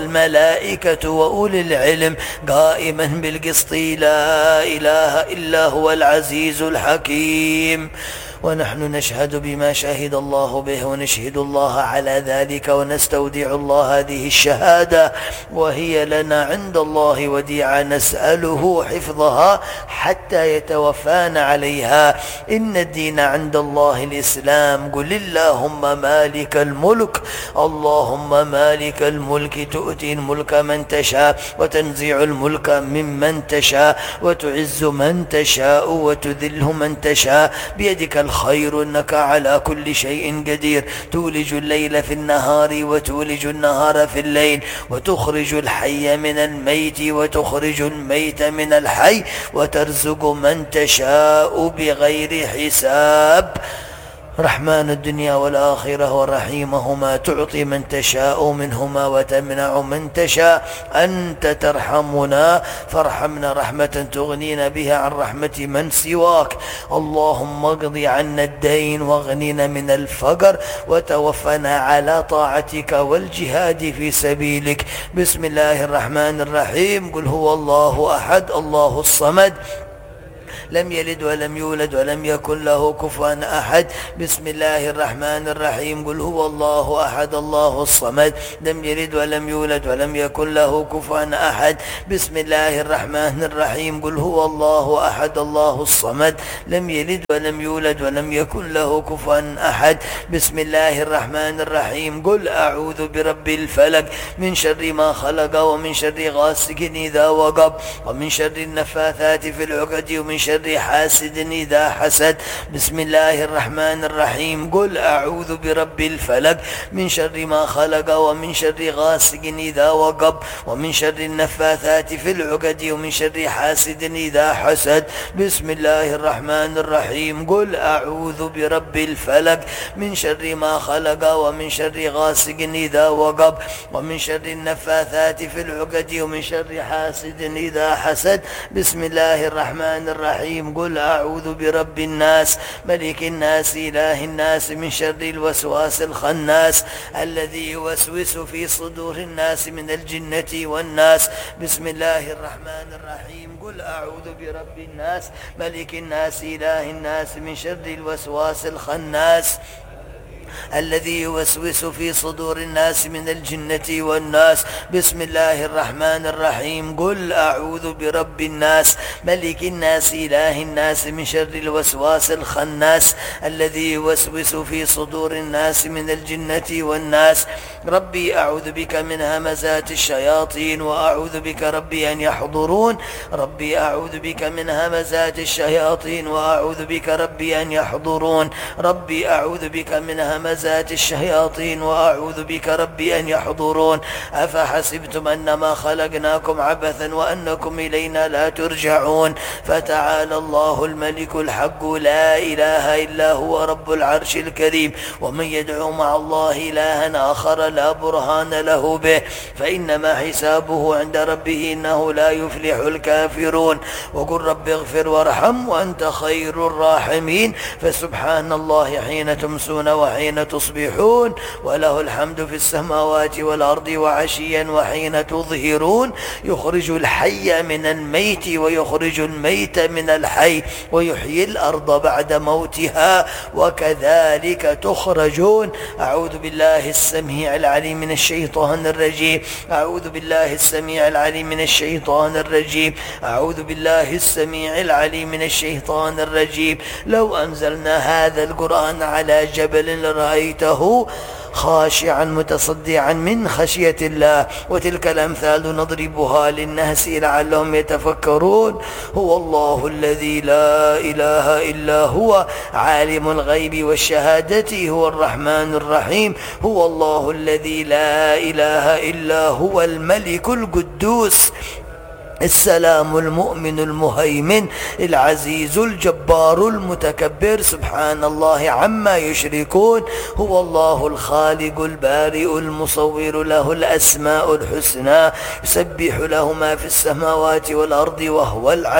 الملائكة وأولي العلم قائما بالقسط لا إله إلا هو العزيز الحكيم. ونحن نشهد بما شهد الله به، ونشهد الله على ذلك، ونستودع الله هذه الشهادة وهي لنا عند الله وديعة، نسأله حفظها حتى يتوفانا عليها. إن الدين عند الله الإسلام. قل اللهم مالك الملك، اللهم مالك الملك تؤتي الملك من تشاء، وتنزع الملك ممن تشاء، وتعز من تشاء، وتذل من تشاء، بيدك الخير إنك على كل شيء قدير. تولج الليل في النهار، وتولج النهار في الليل، وتخرج الحي من الميت، وتخرج الميت من الحي، وترزق من تشاء بغير حساب. رحمن الدنيا والآخرة ورحيمهما، تعطي من تشاء منهما وتمنع من تشاء. أنت ترحمنا فارحمنا رحمة تغنينا بها عن رحمة من سواك. اللهم اقض عنا الدين واغننا من الفقر، وتوفنا على طاعتك والجهاد في سبيلك. بسم الله الرحمن الرحيم. قل هو الله أحد الله الصمد، لم يلد ولم يولد ولم يكن له كفوا أحد. بسم الله الرحمن الرحيم. قل هو الله أحد الله الصمد، لم يلد ولم يولد ولم يكن له كفوا أحد. بسم الله الرحمن الرحيم. قل هو الله أحد الله الصمد، لم يلد ولم يولد ولم يكن له كفوا أحد. بسم الله الرحمن الرحيم. قل أعوذ برب الفلق من شر ما خلق، ومن شر غاسق إذا وقب، ومن شر النفاثات في العقد، ومن شر حاسد إذا حسد. بسم الله الرحمن الرحيم. قل أعوذ برب الفلق من شر ما خلق، ومن شر غاسق إذا وقب، ومن شر النفاثات في العقد، ومن شر حاسد إذا حسد. بسم الله الرحمن الرحيم. قل أعوذ برب الفلق من شر ما خلق، ومن شر غاسق إذا وقب، ومن شر النفاثات في العقد، ومن شر حاسد إذا حسد. بسم الله الرحمن الرحيم. قل أعوذ برب الناس ملك الناس إله الناس من شر الوسواس الخناس الذي يوسوس في صدور الناس من الجنة والناس. بسم الله الرحمن الرحيم. قل أعوذ برب الناس ملك الناس إله الناس من شر الوسواس الخناس الذي يوسوس في صدور الناس من الجنة والناس. بسم الله الرحمن الرحيم. قل أعوذ برب الناس ملك الناس إله الناس من شر الوسواس الخناس الذي يوسوس في صدور الناس من الجنة والناس. ربي أعوذ بك من همزات الشياطين، وأعوذ بك ربي أن يحضرون. ربي أعوذ بك من همزات الشياطين، وأعوذ بك ربي أن يحضرون. ربي أعوذ بك من همزات الشياطين، وأعوذ بك ربي أن يحضرون. أفحسبتم أنما خلقناكم عبثا وأنكم إلينا لا ترجعون. فتعالى الله الملك الحق لا إله إلا هو رب العرش الكريم. ومن يدعو مع الله إلها آخر لا برهان له به فإنما حسابه عند ربه إنه لا يفلح الكافرون. وقل رب اغفر وارحم وأنت خير الراحمين. فسبحان الله حين تمسون وحين تصبحون، وله الحمد في السماوات والأرض وعشيا وحين تظهرون. يخرج الحي من الميت ويخرج الميت من الحي، ويحيي الأرض بعد موتها، وكذلك تخرجون. أعوذ بالله السميع العليم من الشيطان الرجيم. أعوذ بالله السميع العليم من الشيطان الرجيم. أعوذ بالله السميع العليم من الشيطان الرجيم. لو أنزلنا هذا القرآن على جبل لرأيته خاشعا متصدعا من خشية الله. وتلك الأمثال نضربها للناس لعلهم يتفكرون. هو الله الذي لا إله إلا هو عالم الغيب والشهادة هو الرحمن الرحيم. هو الله الذي لا إله إلا هو الملك القدوس السلام المؤمن المهيمن العزيز الجبار المتكبر. سبحان الله عما يشركون. هو الله الخالق البارئ المصور، له الأسماء الحسنى، يسبح له ما في السماوات والأرض وهو العزيز